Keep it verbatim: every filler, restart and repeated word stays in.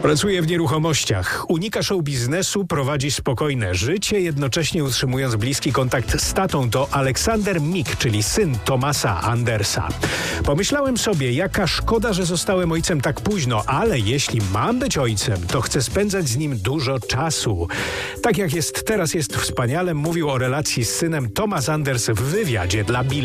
Pracuje w nieruchomościach, unika show biznesu, prowadzi spokojne życie, jednocześnie utrzymując bliski kontakt z tatą. To Aleksander Mik, czyli syn Thomasa Andersa. Pomyślałem sobie, jaka szkoda, że zostałem ojcem tak późno, ale jeśli mam być ojcem, to chcę spędzać z nim dużo czasu. Tak jak jest teraz, jest wspaniale, mówił o relacji z synem Thomas Anders w wywiadzie dla Bill.